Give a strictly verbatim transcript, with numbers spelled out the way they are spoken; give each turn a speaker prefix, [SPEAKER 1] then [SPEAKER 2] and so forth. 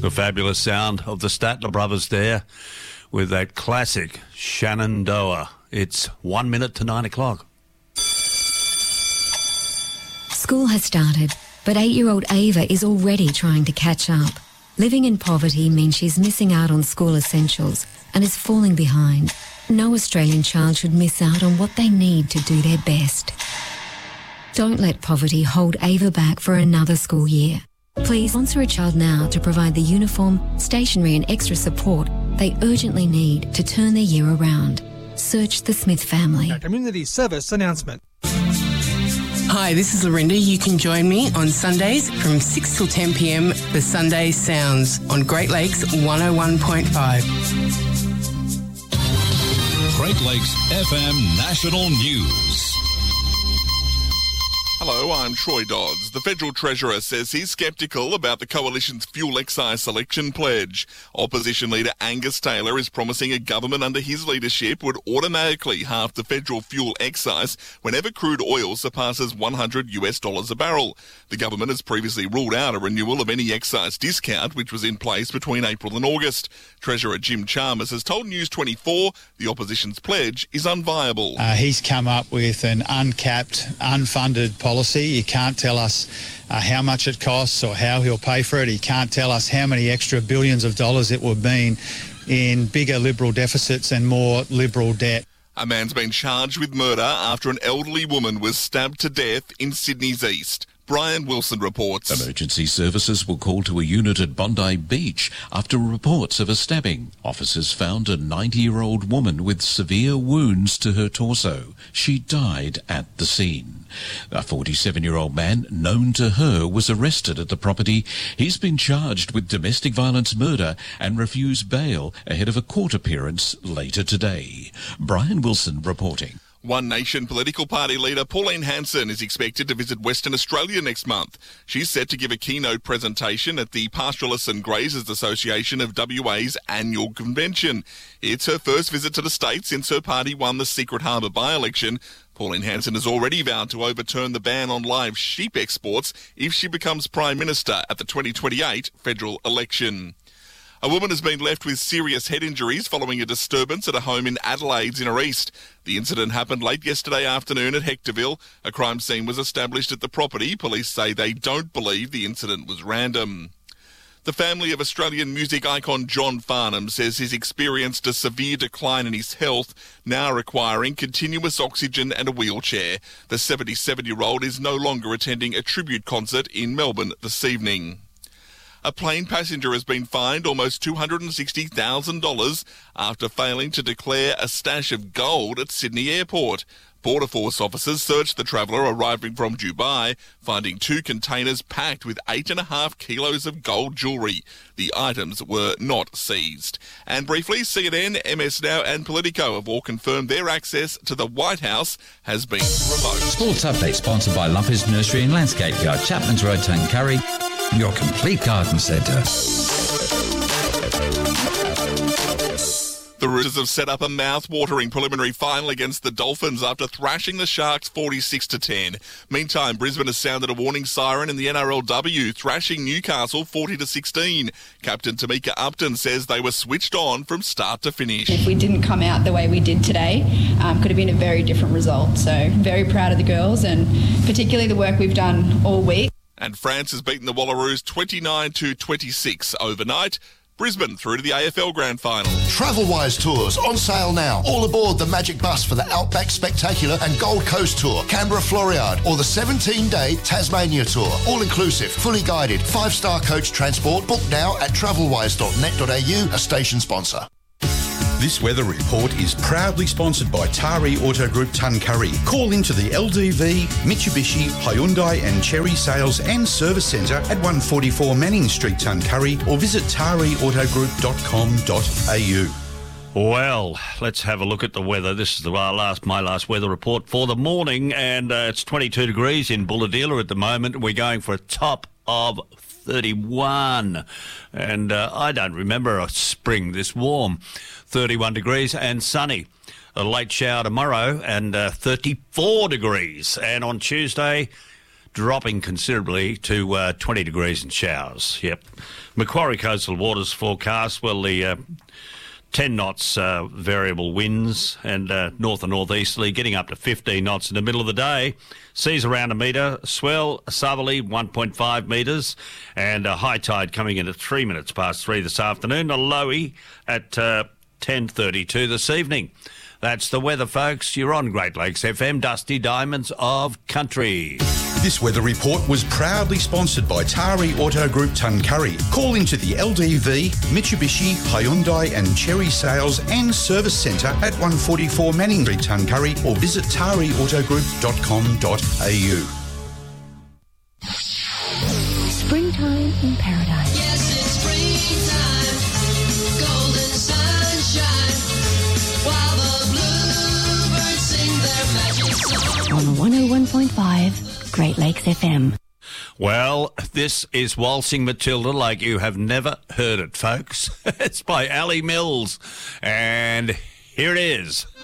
[SPEAKER 1] The fabulous sound of the Statler brothers there with that classic Shenandoah. It's one minute to nine o'clock.
[SPEAKER 2] School has started, but eight-year-old Ava is already trying to catch up. Living in poverty means she's missing out on school essentials and is falling behind. No Australian child should miss out on what they need to do their best. Don't let poverty hold Ava back for another school year. Please sponsor a child now to provide the uniform, stationery and extra support they urgently need to turn their year around. Search the Smith family.
[SPEAKER 3] A community service announcement.
[SPEAKER 4] Hi, this is Lorinda. You can join me on Sundays from six till ten p m for Sunday Sounds on Great Lakes one oh one point five.
[SPEAKER 5] Great Lakes F M National News.
[SPEAKER 6] Hello, I'm Troy Dodds. The Federal Treasurer says he's sceptical about the Coalition's fuel excise election pledge. Opposition leader Angus Taylor is promising a government under his leadership would automatically halve the federal fuel excise whenever crude oil surpasses one hundred US dollars a barrel. The government has previously ruled out a renewal of any excise discount which was in place between April and August. Treasurer Jim Chalmers has told News twenty-four the opposition's pledge is unviable.
[SPEAKER 7] Uh, he's come up with an uncapped, unfunded policy. He can't tell us uh, how much it costs or how he'll pay for it. He can't tell us how many extra billions of dollars it would mean in bigger Liberal deficits and more Liberal debt.
[SPEAKER 6] A man's been charged with murder after an elderly woman was stabbed to death in Sydney's east. Brian Wilson reports.
[SPEAKER 5] Emergency services were called to a unit at Bondi Beach after reports of a stabbing. Officers found a ninety-year-old woman with severe wounds to her torso. She died at the scene. A forty-seven-year-old man known to her was arrested at the property. He's been charged with domestic violence murder and refused bail ahead of a court appearance later today. Brian Wilson reporting.
[SPEAKER 6] One Nation political party leader Pauline Hanson is expected to visit Western Australia next month. She's set to give a keynote presentation at the Pastoralists and Graziers Association of W A's annual convention. It's her first visit to the state since her party won the Secret Harbour by-election. Pauline Hanson has already vowed to overturn the ban on live sheep exports if she becomes Prime Minister at the twenty twenty-eight federal election. A woman has been left with serious head injuries following a disturbance at a home in Adelaide's Inner East. The incident happened late yesterday afternoon at Hectorville. A crime scene was established at the property. Police say they don't believe the incident was random. The family of Australian music icon John Farnham says he's experienced a severe decline in his health, now requiring continuous oxygen and a wheelchair. The seventy-seven-year-old is no longer attending a tribute concert in Melbourne this evening. A plane passenger has been fined almost two hundred sixty thousand dollars after failing to declare a stash of gold at Sydney Airport. Border Force officers searched the traveller arriving from Dubai, finding two containers packed with eight and a half kilos of gold jewellery. The items were not seized. And briefly, C N N, M S Now and Politico have all confirmed their access to the White House has been revoked.
[SPEAKER 8] Sports Update sponsored by Lumpers Nursery and Landscape Yard, Chapman's Road, Tuncurry, your complete garden centre.
[SPEAKER 6] The Roosters have set up a mouth-watering preliminary final against the Dolphins after thrashing the Sharks forty-six to ten. Meantime, Brisbane has sounded a warning siren in the N R L W, thrashing Newcastle forty to sixteen. Captain Tamika Upton says they were switched on from start to finish.
[SPEAKER 9] If we didn't come out the way we did today, um, could have been a very different result. So very proud of the girls and particularly the work we've done all week.
[SPEAKER 6] And France has beaten the Wallaroos twenty-nine to twenty-six overnight. Brisbane through to the A F L Grand Final.
[SPEAKER 10] Travelwise Tours on sale now. All aboard the Magic Bus for the Outback Spectacular and Gold Coast Tour, Canberra Floriade, or the seventeen-day Tasmania Tour. All inclusive, fully guided, five-star coach transport. Book now at travelwise dot net dot a u, a station sponsor.
[SPEAKER 11] This weather report is proudly sponsored by Tari Auto Group Tuncurry. Call into the L D V, Mitsubishi, Hyundai and Chery Sales and Service Centre at one forty-four Manning Street, Tuncurry, or visit tari auto group dot com dot a u.
[SPEAKER 1] Well, let's have a look at the weather. This is the last, my last weather report for the morning, and uh, it's twenty-two degrees in Bulahdelah at the moment. We're going for a top of thirty-one, and uh, I don't remember a spring this warm. thirty-one degrees and sunny. A late shower tomorrow and uh, thirty-four degrees. And on Tuesday, dropping considerably to uh, twenty degrees and showers. Yep. Macquarie Coastal Waters forecast, well, the uh, ten knots uh, variable winds and uh, north and northeasterly, getting up to fifteen knots in the middle of the day. Seas around a metre, swell southerly one point five metres, and a high tide coming in at three minutes past three this afternoon, a lowy at uh, ten thirty-two this evening. That's the weather, folks. You're on Great Lakes F M, Dusty Diamonds of Country.
[SPEAKER 11] This weather report was proudly sponsored by Tari Auto Group Tuncurry. Call into the L D V, Mitsubishi, Hyundai and Cherry Sales and Service Centre at one forty-four Manning Street, Tuncurry, or visit tari auto group dot com dot a u.
[SPEAKER 2] Springtime in paradise.
[SPEAKER 12] Yes, it's springtime, golden sunshine, while the bluebirds sing their magic song.
[SPEAKER 2] On one oh one point five Great Lakes F M.
[SPEAKER 1] Well, this is Waltzing Matilda like you have never heard it, folks. It's by Ali Mills, and here it is.